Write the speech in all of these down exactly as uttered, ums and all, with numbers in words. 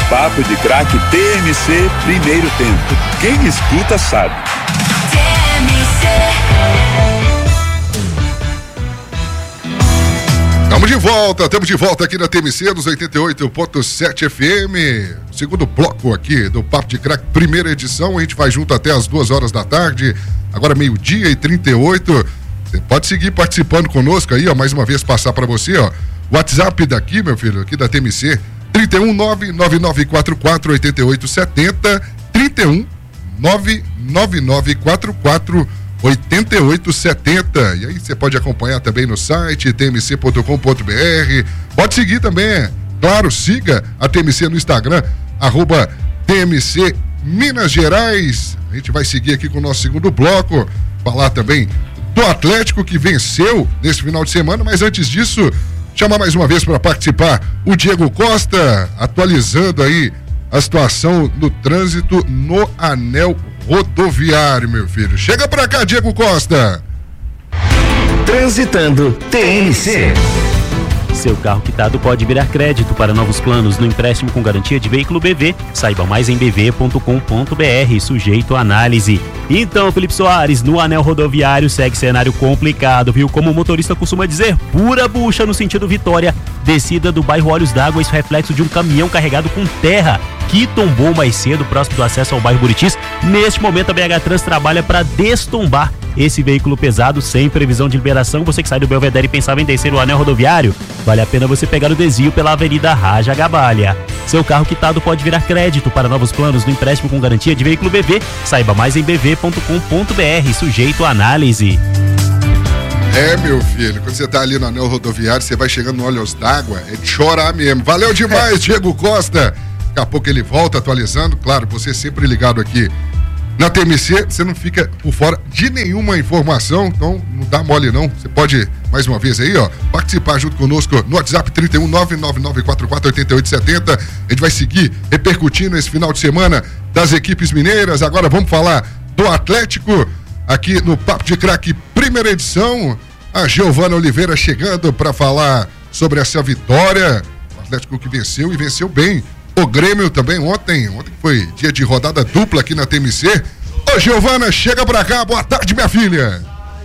Papo de Craque T M C Primeiro Tempo. Quem escuta sabe. T M C. Estamos de volta, estamos de volta aqui na T M C dos oitenta e oito ponto sete F M. Segundo bloco aqui do Papo de Craque, primeira edição. A gente vai junto até as duas horas da tarde. Agora meio-dia e trinta e oito. Você pode seguir participando conosco aí, ó. Mais uma vez passar para você, ó. WhatsApp daqui, meu filho, aqui da T M C. trinta e um, nove nove nove quatro quatro, oito oito sete zero. trinta e um, nove nove nove quatro quatro, oito oito sete zero. E aí você pode acompanhar também no site t m c ponto com ponto b r. Pode seguir também, claro, siga a T M C no Instagram, arroba T M C Minas Gerais. A gente vai seguir aqui com o nosso segundo bloco, falar também do Atlético que venceu nesse final de semana, mas antes disso, chamar mais uma vez para participar o Diego Costa, atualizando aí a situação no trânsito no anel rodoviário, meu filho. Chega pra cá, Diego Costa. Transitando T M C. Seu carro quitado pode virar crédito para novos planos no empréstimo com garantia de veículo B V. Saiba mais em b v ponto com ponto b r, sujeito à análise. Então, Felipe Soares, no anel rodoviário segue cenário complicado, viu? Como o motorista costuma dizer, pura bucha no sentido Vitória. Descida do bairro Olhos d'Água, isso reflexo de um caminhão carregado com terra que tombou mais cedo, próximo do acesso ao bairro Buritis. Neste momento, a B H Trans trabalha para destombar esse veículo pesado sem previsão de liberação. Você que sai do Belvedere e pensava em descer o anel rodoviário, vale a pena você pegar o desvio pela Avenida Raja Gabalha. Seu carro quitado pode virar crédito para novos planos no empréstimo com garantia de veículo B V. Saiba mais em b v ponto com ponto b r, sujeito à análise. É, meu filho, quando você tá ali no anel rodoviário, você vai chegando no Olhos d'Água, é de chorar mesmo. Valeu demais, é. Diego Costa. Daqui a pouco ele volta atualizando. Claro, você sempre ligado aqui na T M C, você não fica por fora de nenhuma informação, então não dá mole não. Você pode, mais uma vez aí, ó, participar junto conosco no WhatsApp trinta e um, nove nove nove quatro quatro, oito oito sete zero. A gente vai seguir repercutindo esse final de semana das equipes mineiras. Agora vamos falar do Atlético aqui no Papo de Craque, primeira edição. A Giovana Oliveira chegando para falar sobre essa vitória. O Atlético que venceu e venceu bem. O Grêmio também ontem, ontem foi dia de rodada dupla aqui na T M C. Ô Giovana, chega pra cá, boa tarde, minha filha.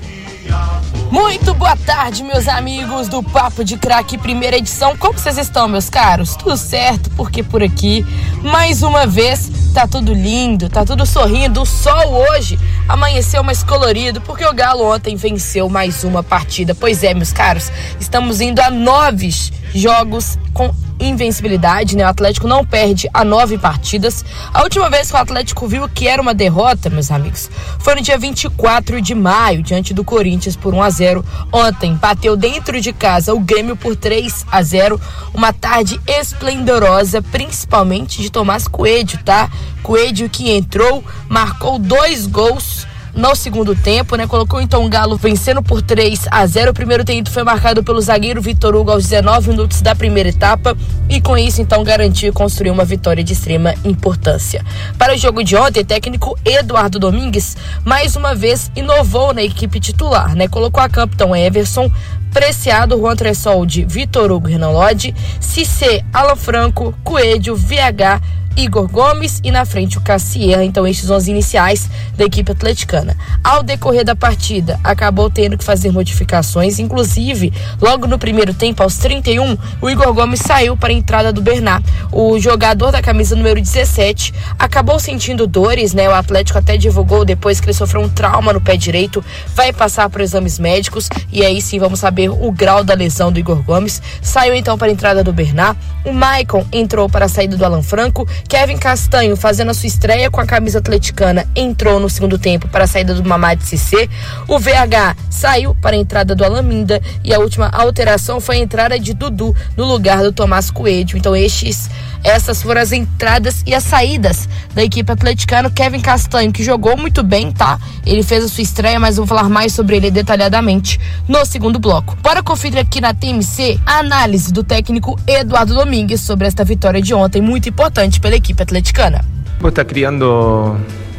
Muito boa tarde, meus amigos do Papo de Craque, primeira edição. Como vocês estão, meus caros? Tudo certo, porque por aqui, mais uma vez, tá tudo lindo, tá tudo sorrindo. O sol hoje amanheceu mais colorido, porque o Galo ontem venceu mais uma partida. Pois é, meus caros, estamos indo a nove jogos com invencibilidade, né? O Atlético não perde a nove partidas. A última vez que o Atlético viu que era uma derrota, meus amigos, foi no dia vinte e quatro de maio, diante do Corinthians por um a zero. Ontem bateu dentro de casa o Grêmio por três a zero. Uma tarde esplendorosa, principalmente de Tomás Coelho, tá? Coelho que entrou, marcou dois gols no segundo tempo, né? Colocou então o Galo vencendo por três a zero. O primeiro tempo foi marcado pelo zagueiro Vitor Hugo aos dezenove minutos da primeira etapa e com isso então garantiu construir uma vitória de extrema importância. Para o jogo de ontem, o técnico Eduardo Domingues mais uma vez inovou na equipe titular, né? Colocou a campo então Everson, Preciado, Juan Tressoldi, Vitor Hugo, Renan Lodge, Cissé, Alan Franco, Coelho, V H, Igor Gomes e na frente o Cassier. Então estes onze iniciais da equipe atleticana. Ao decorrer da partida acabou tendo que fazer modificações, inclusive logo no primeiro tempo, aos trinta e um, o Igor Gomes saiu para a entrada do Bernat. O jogador da camisa número dezessete acabou sentindo dores, né? O Atlético até divulgou depois que ele sofreu um trauma no pé direito, vai passar por exames médicos e aí sim vamos saber o grau da lesão do Igor Gomes. Saiu então para a entrada do Bernat. O Maicon entrou para a saída do Alan Franco. Kevin Castanho, fazendo a sua estreia com a camisa atleticana, entrou no segundo tempo para a saída do Mamad Cissé. O V H saiu para a entrada do Alaminda e a última alteração foi a entrada de Dudu no lugar do Tomás Coelho. Então estes, essas foram as entradas e as saídas da equipe atleticana. Kevin Castanho, que jogou muito bem, tá? Ele fez a sua estreia, mas eu vou falar mais sobre ele detalhadamente no segundo bloco. Bora conferir aqui na T M C a análise do técnico Eduardo Domingues sobre esta vitória de ontem, muito importante pela equipe atleticana. Está criando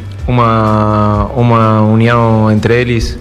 uma, uma união entre eles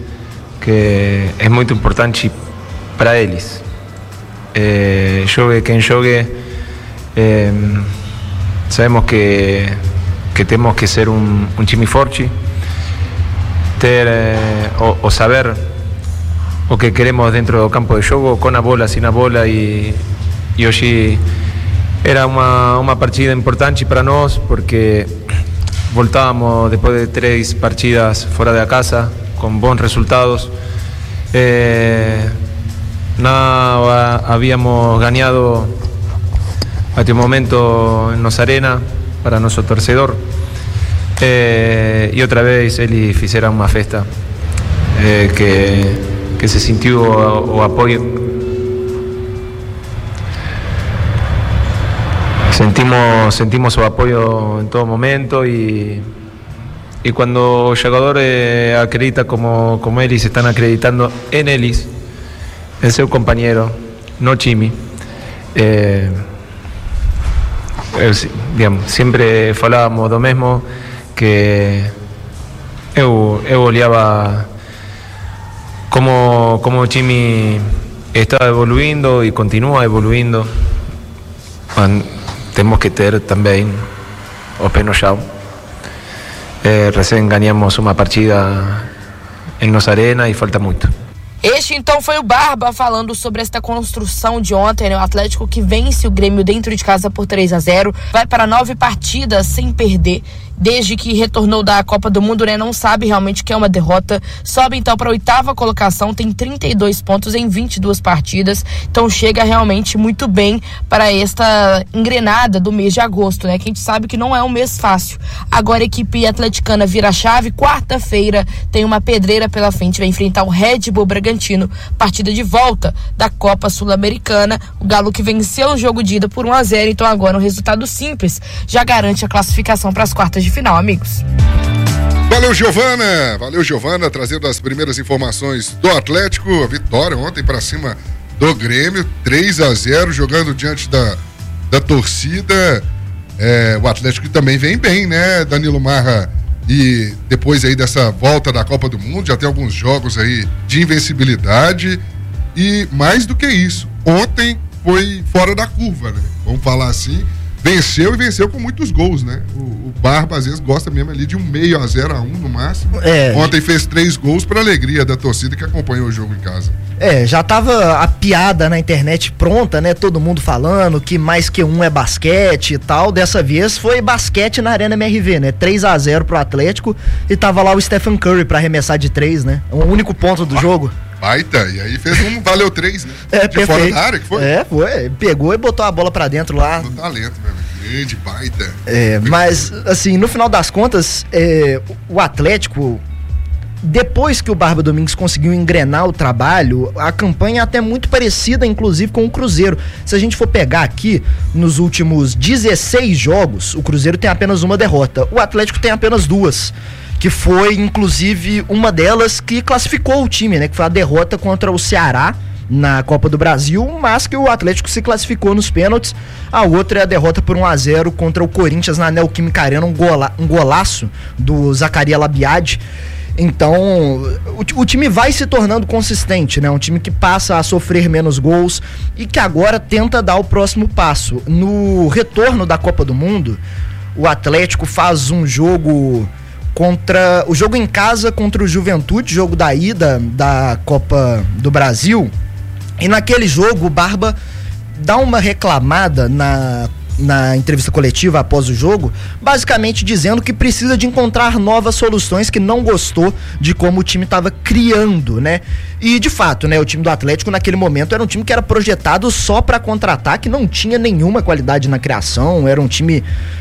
que é muito importante para eles. É, jogue quem jogue, é, sabemos que, que temos que ser um, um time forte, ter eh, o, o saber o que queremos dentro do campo de jogo, com a bola, sem a bola, e, e hoje era uma, uma partida importante para nós, porque voltávamos depois de três partidas fora da casa, com bons resultados. Eh, no habíamos ganado hasta el momento en Nos Arena para nuestro torcedor, eh, y otra vez ellos hicieron una festa eh, que, que se sintió o, o apoyo. Sentimos, sentimos su apoyo en todo momento, y, y cuando el jugador eh, acredita como, como ellos están acreditando en ellos, en seu compañero, no Chimi, eh, eu, digamos, sempre falávamos do mesmo, que eu, eu olhava como, como o Chimi está evoluindo e continua evoluindo. Temos que ter também o pé no chão. Eh, recém ganhamos uma partida em Nos Arena e falta muito. Este então foi o Barba falando sobre esta construção de ontem, né? O Atlético que vence o Grêmio dentro de casa por três a zero, vai para nove partidas sem perder desde que retornou da Copa do Mundo, né? Não sabe realmente que é uma derrota, sobe então para a oitava colocação, tem trinta e dois pontos em vinte e duas partidas, então chega realmente muito bem para esta engrenada do mês de agosto, né? Que a gente sabe que não é um mês fácil. Agora a equipe atleticana vira a chave, quarta-feira tem uma pedreira pela frente, vai enfrentar o Red Bull Bragantino, partida de volta da Copa Sul-Americana. O Galo que venceu o jogo de ida por um a zero, então agora um resultado simples já garante a classificação para as quartas de final, amigos. Valeu, Giovana, valeu, Giovana, trazendo as primeiras informações do Atlético. A vitória ontem para cima do Grêmio, três a zero, jogando diante da, da torcida. É, o Atlético também vem bem, né, Danilo Marra? E depois aí dessa volta da Copa do Mundo, já tem alguns jogos aí de invencibilidade. E mais do que isso, ontem foi fora da curva, né? Vamos falar assim. Venceu e venceu com muitos gols, né? O, o Barba às vezes gosta mesmo ali de um meio a zero a um no máximo. É. Ontem fez três gols para alegria da torcida que acompanhou o jogo em casa. É, já tava a piada na internet pronta, né? Todo mundo falando que mais que um é basquete e tal. Dessa vez foi basquete na Arena M R V, né? três a zero pro Atlético, e tava lá o Stephen Curry pra arremessar de três, né? O único ponto do ah. jogo. Baita, e aí fez um valeu três, né? É, de fora da área, que foi? É, foi. Pegou e botou a bola pra dentro lá. No talento, meu grande, baita. É, mas, assim, no final das contas, é, o Atlético, depois que o Barba Domingues conseguiu engrenar o trabalho, a campanha é até muito parecida, inclusive, com o Cruzeiro. Se a gente for pegar aqui, nos últimos dezesseis jogos, o Cruzeiro tem apenas uma derrota. O Atlético tem apenas duas, que foi, inclusive, uma delas que classificou o time, né? Que foi a derrota contra o Ceará na Copa do Brasil, mas que o Atlético se classificou nos pênaltis. A outra é a derrota por um a zero contra o Corinthians na Neoquímica Arena, um, gola, um golaço do Zacarias Labiade. Então, o, o time vai se tornando consistente, né? Um time que passa a sofrer menos gols e que agora tenta dar o próximo passo. No retorno da Copa do Mundo, o Atlético faz um jogo contra o jogo em casa contra o Juventude, jogo da ida da Copa do Brasil, e naquele jogo o Barba dá uma reclamada na, na entrevista coletiva após o jogo, basicamente dizendo que precisa de encontrar novas soluções, que não gostou de como o time estava criando, né? E de fato, né, o time do Atlético naquele momento era um time que era projetado só para contra-ataque, não tinha nenhuma qualidade na criação, era um time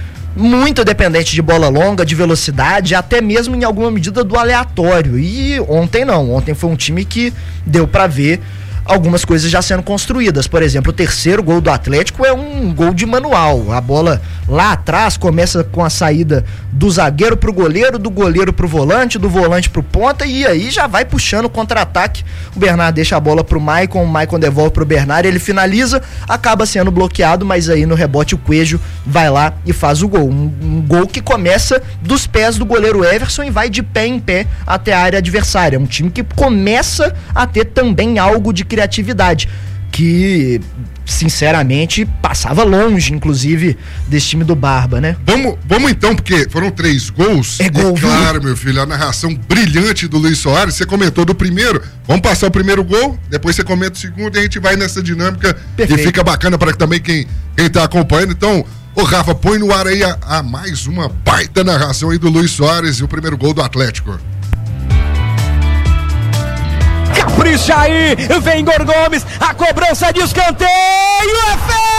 muito dependente de bola longa, de velocidade, até mesmo em alguma medida do aleatório. E ontem não, ontem foi um time que deu pra ver algumas coisas já sendo construídas. Por exemplo, o terceiro gol do Atlético é um gol de manual. A bola lá atrás começa com a saída do zagueiro pro goleiro, do goleiro pro volante, do volante pro ponta, e aí já vai puxando o contra-ataque. O Bernard deixa a bola pro Maicon, o Maicon devolve pro Bernard, ele finaliza, acaba sendo bloqueado, mas aí no rebote o Coelho vai lá e faz o gol. Um, um gol que começa dos pés do goleiro Everson e vai de pé em pé até a área adversária. Um time que começa a ter também algo de criatividade, que, sinceramente, passava longe, inclusive, desse time do Barba, né? Vamos, vamos então, porque foram três gols. É gol, e, claro, meu filho, a narração brilhante do Luiz Soares, você comentou do primeiro, vamos passar o primeiro gol, depois você comenta o segundo e a gente vai nessa dinâmica. Perfeito. E fica bacana para também quem, quem tá acompanhando. Então, ô Rafa, põe no ar aí a, a mais uma baita narração aí do Luiz Soares e o primeiro gol do Atlético. Capricha aí, vem Igor Gomes, a cobrança de escanteio é feita!